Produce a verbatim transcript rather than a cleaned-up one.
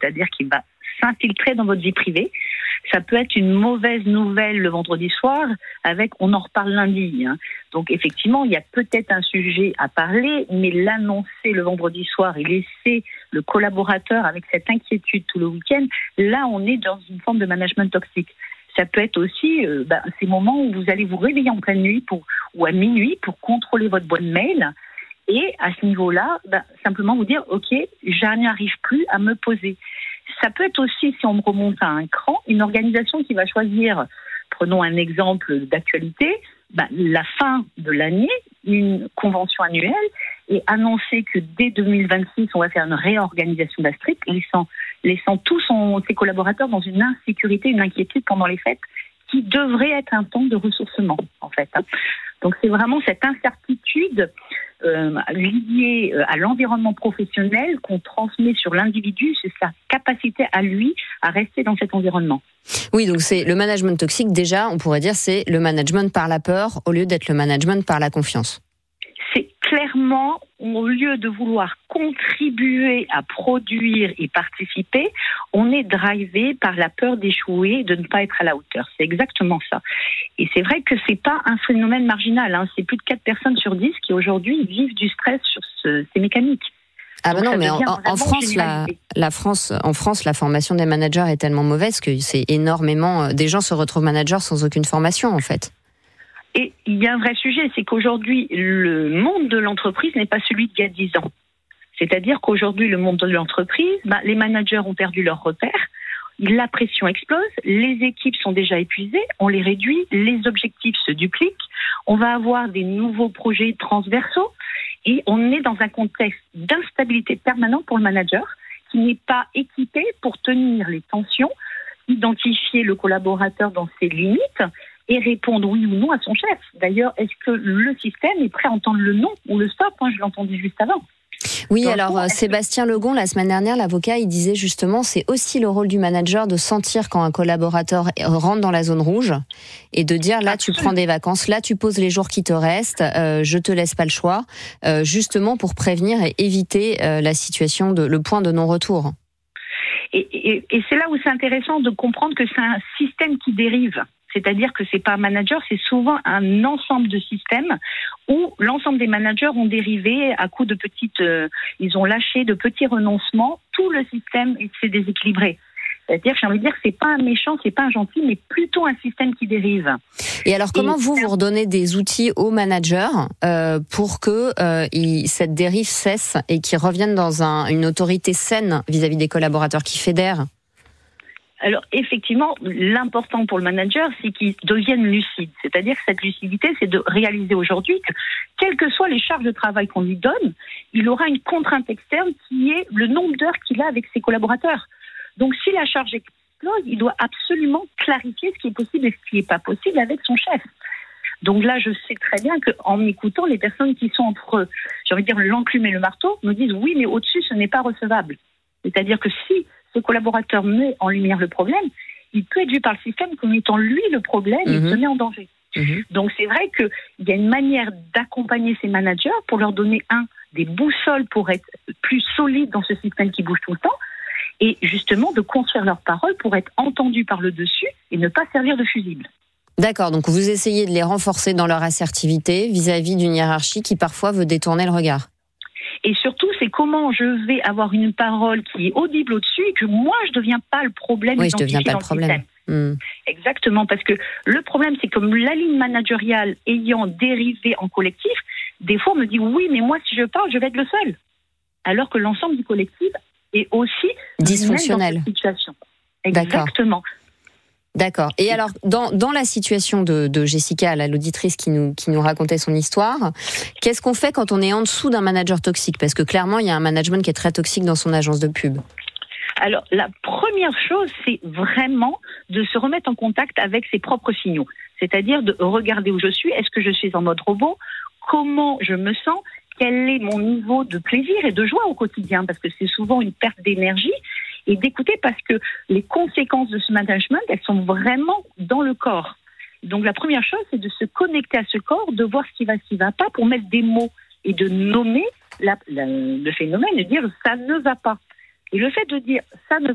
c'est-à-dire qu'il va s'infiltrer dans votre vie privée. Ça peut être une mauvaise nouvelle le vendredi soir avec on en reparle lundi. Hein. Donc effectivement, il y a peut-être un sujet à parler, mais l'annoncer le vendredi soir et laisser le collaborateur avec cette inquiétude tout le week-end, là on est dans une forme de management toxique. Ça peut être aussi euh, bah, ces moments où vous allez vous réveiller en pleine nuit pour, ou à minuit pour contrôler votre boîte mail et à ce niveau-là, bah, simplement vous dire « Ok, je n'arrive plus à me poser ». Ça peut être aussi, si on me remonte à un cran, une organisation qui va choisir, prenons un exemple d'actualité, bah, la fin de l'année, une convention annuelle, et annoncer que dès deux mille vingt-six, on va faire une réorganisation d'Astrip, laissant, laissant tous son, ses collaborateurs dans une insécurité, une inquiétude pendant les fêtes, qui devrait être un temps de ressourcement, en fait. Hein. Donc c'est vraiment cette incertitude euh, liée à l'environnement professionnel qu'on transmet sur l'individu, c'est sa capacité à lui à rester dans cet environnement. Oui, donc c'est le management toxique, déjà, on pourrait dire c'est le management par la peur au lieu d'être le management par la confiance. C'est clairement, au lieu de vouloir contribuer à produire et participer, on est drivé par la peur d'échouer, de ne pas être à la hauteur. C'est exactement ça. Et c'est vrai que c'est pas un phénomène marginal. Hein. C'est plus de quatre personnes sur dix qui aujourd'hui vivent du stress sur ce, ces mécaniques. Ah ben non, mais en, en France, la, la France, en France, la formation des managers est tellement mauvaise que c'est énormément. Des gens se retrouvent managers sans aucune formation, en fait. Et il y a un vrai sujet, c'est qu'aujourd'hui, le monde de l'entreprise n'est pas celui d'il y a dix ans. C'est-à-dire qu'aujourd'hui, le monde de l'entreprise, bah, les managers ont perdu leurs repères, la pression explose, les équipes sont déjà épuisées, on les réduit, les objectifs se dupliquent, on va avoir des nouveaux projets transversaux et on est dans un contexte d'instabilité permanente pour le manager qui n'est pas équipé pour tenir les tensions, identifier le collaborateur dans ses limites et répondre oui ou non à son chef. D'ailleurs, est-ce que le système est prêt à entendre le non ou le stop ? Moi, je l'ai entendu juste avant. Oui, Donc, alors euh, Sébastien Legon, la semaine dernière, l'avocat, il disait justement, c'est aussi le rôle du manager de sentir quand un collaborateur rentre dans la zone rouge et de dire là, tu prends des vacances, là, tu poses les jours qui te restent, euh, je te laisse pas le choix, euh, justement pour prévenir et éviter euh, la situation, de, le point de non-retour. Et, et, et c'est là où c'est intéressant de comprendre que c'est un système qui dérive. C'est-à-dire que c'est pas un manager, c'est souvent un ensemble de systèmes où l'ensemble des managers ont dérivé à coup de petites, euh, ils ont lâché de petits renoncements. Tout le système s'est déséquilibré. C'est-à-dire, j'ai envie de dire que c'est pas un méchant, c'est pas un gentil, mais plutôt un système qui dérive. Et alors, comment Et vous vous redonnez des outils aux managers euh, pour que euh, il, cette dérive cesse et qu'ils reviennent dans un, une autorité saine vis-à-vis des collaborateurs qui fédèrent? Alors, effectivement, l'important pour le manager, c'est qu'il devienne lucide. C'est-à-dire que cette lucidité, c'est de réaliser aujourd'hui que, quelles que soient les charges de travail qu'on lui donne, il aura une contrainte externe qui est le nombre d'heures qu'il a avec ses collaborateurs. Donc, si la charge explose, il doit absolument clarifier ce qui est possible et ce qui n'est pas possible avec son chef. Donc là, je sais très bien qu'en m'écoutant, les personnes qui sont entre, j'ai envie de dire, l'enclume et le marteau, me disent oui, mais au-dessus, ce n'est pas recevable. C'est-à-dire que si ce collaborateur met en lumière le problème, il peut être vu par le système comme étant lui le problème mmh. et se met en danger. Mmh. Donc c'est vrai qu'il y a une manière d'accompagner ces managers pour leur donner, un, des boussoles pour être plus solides dans ce système qui bouge tout le temps, et justement de construire leurs paroles pour être entendus par le dessus et ne pas servir de fusible. D'accord, donc vous essayez de les renforcer dans leur assertivité vis-à-vis d'une hiérarchie qui parfois veut détourner le regard. Et surtout, c'est comment je vais avoir une parole qui est audible au-dessus et que moi, je ne deviens pas le problème. Oui, je ne deviens pas le problème. Mmh. Exactement, parce que le problème, c'est comme la ligne managériale ayant dérivé en collectif, des fois, on me dit oui, mais moi, si je parle, je vais être le seul. Alors que l'ensemble du collectif est aussi dysfonctionnel dans cette situation. Exactement. D'accord. D'accord. Et alors, dans, dans la situation de, de Jessica, là, l'auditrice qui nous, qui nous racontait son histoire, qu'est-ce qu'on fait quand on est en dessous d'un manager toxique ? Parce que clairement, il y a un management qui est très toxique dans son agence de pub. Alors, la première chose, c'est vraiment de se remettre en contact avec ses propres signaux. C'est-à-dire de regarder où je suis. Est-ce que je suis en mode robot ? Comment je me sens ? Quel est mon niveau de plaisir et de joie au quotidien ? Parce que c'est souvent une perte d'énergie. Et d'écouter parce que les conséquences de ce management, elles sont vraiment dans le corps. Donc la première chose, c'est de se connecter à ce corps, de voir ce qui va, ce qui ne va pas, pour mettre des mots et de nommer la, la, le phénomène, de dire ça ne va pas. Et le fait de dire ça ne